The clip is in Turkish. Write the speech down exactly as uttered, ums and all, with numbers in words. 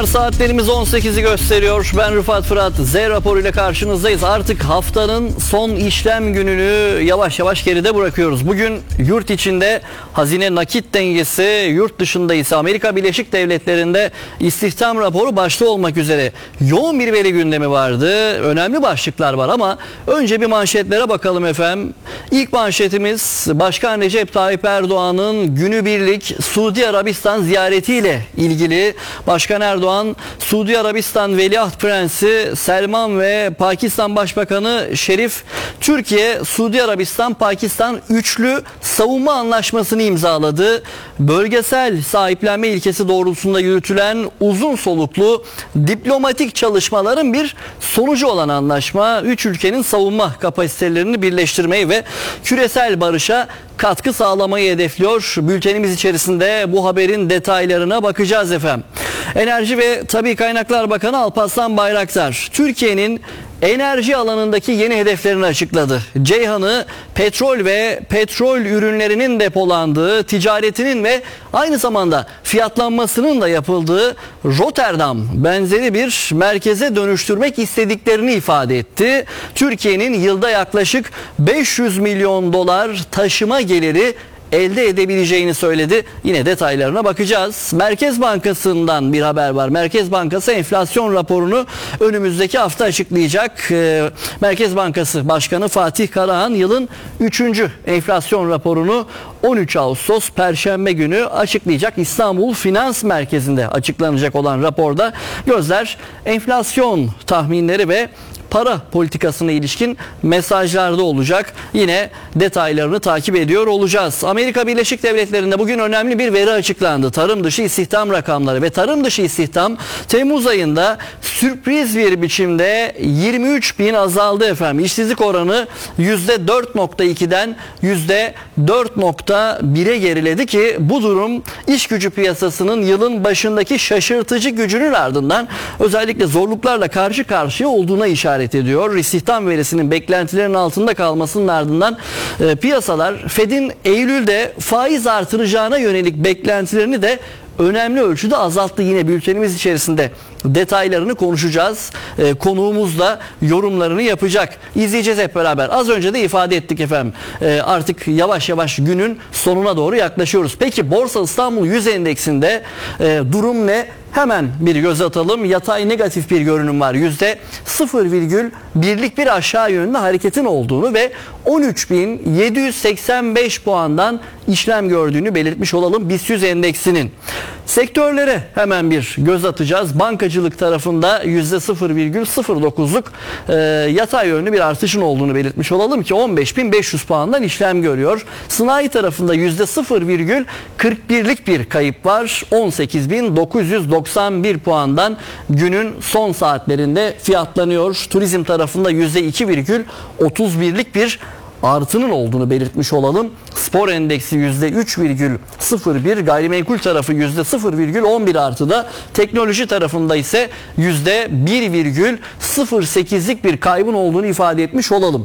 Saatlerimiz on sekizi gösteriyor. Ben Rıfat Fırat. Z raporu ile karşınızdayız. Artık haftanın son işlem gününü yavaş yavaş geride bırakıyoruz. Bugün yurt içinde hazine nakit dengesi, yurt dışında ise Amerika Birleşik Devletleri'nde istihdam raporu başta olmak üzere yoğun bir veri gündemi vardı. Önemli başlıklar var ama önce bir manşetlere bakalım efendim. İlk manşetimiz Başkan Recep Tayyip Erdoğan'ın günübirlik Suudi Arabistan ziyaretiyle ilgili. Başkan Erdoğan Suudi Arabistan Veliaht Prensi Selman ve Pakistan Başbakanı Şerif Türkiye Suudi Arabistan Pakistan üçlü savunma anlaşmasını imzaladı. Bölgesel sahiplenme ilkesi doğrultusunda yürütülen uzun soluklu diplomatik çalışmaların bir sonucu olan anlaşma üç ülkenin savunma kapasitelerini birleştirmeyi ve küresel barışa katkı sağlamayı hedefliyor. Bültenimiz içerisinde bu haberin detaylarına bakacağız efendim. Enerji ve Tabii Kaynaklar Bakanı Alparslan Bayraktar, Türkiye'nin enerji alanındaki yeni hedeflerini açıkladı. Ceyhan'ı petrol ve petrol ürünlerinin depolandığı, ticaretinin ve aynı zamanda fiyatlanmasının da yapıldığı Rotterdam benzeri bir merkeze dönüştürmek istediklerini ifade etti. Türkiye'nin yılda yaklaşık beş yüz milyon dolar taşıma geliri elde edebileceğini söyledi. Yine detaylarına bakacağız. Merkez Bankası'ndan bir haber var. Merkez Bankası enflasyon raporunu önümüzdeki hafta açıklayacak. Merkez Bankası Başkanı Fatih Karahan yılın üçüncü enflasyon raporunu on üç Ağustos Perşembe günü açıklayacak. İstanbul Finans Merkezi'nde açıklanacak olan raporda gözler enflasyon tahminleri ve para politikasına ilişkin mesajlarda olacak. Yine detaylarını takip ediyor olacağız. Amerika Birleşik Devletleri'nde bugün önemli bir veri açıklandı. Tarım dışı istihdam rakamları ve tarım dışı istihdam Temmuz ayında sürpriz bir biçimde yirmi üç bin azaldı efendim. İşsizlik oranı yüzde dört nokta ikiden yüzde dört nokta bire geriledi ki bu durum iş gücü piyasasının yılın başındaki şaşırtıcı gücünün ardından özellikle zorluklarla karşı karşıya olduğuna işaret ediyor. İstihdam verisinin beklentilerin altında kalmasının ardından e, piyasalar Fed'in Eylül'de faiz artıracağına yönelik beklentilerini de önemli ölçüde azalttı. Yine bültenimiz içerisinde detaylarını konuşacağız. E, konuğumuz da yorumlarını yapacak. İzleyeceğiz hep beraber. Az önce de ifade ettik efendim. E, artık yavaş yavaş günün sonuna doğru yaklaşıyoruz. Peki Borsa İstanbul yüz endeksinde e, durum ne? Hemen bir göz atalım. Yatay negatif bir görünüm var. yüzde sıfır virgül birlik bir aşağı yönlü hareketin olduğunu ve on üç bin yedi yüz seksen beş puandan işlem gördüğünü belirtmiş olalım BIST yüz endeksinin. Sektörlere hemen bir göz atacağız. Bankacılık tarafında yüzde sıfır virgül sıfır dokuzluk e, yatay yönlü bir artışın olduğunu belirtmiş olalım ki on beş bin beş yüz puandan işlem görüyor. Sanayi tarafında yüzde sıfır virgül kırk birlik bir kayıp var. on sekiz bin dokuz yüz doksan bir puandan günün son saatlerinde fiyatlanıyor. Turizm tarafında yüzde iki virgül otuz birlik bir artının olduğunu belirtmiş olalım. Spor endeksi yüzde üç virgül sıfır bir, gayrimenkul tarafı yüzde sıfır virgül on bir artıda, teknoloji tarafında ise yüzde bir virgül sıfır sekizlik bir kaybın olduğunu ifade etmiş olalım.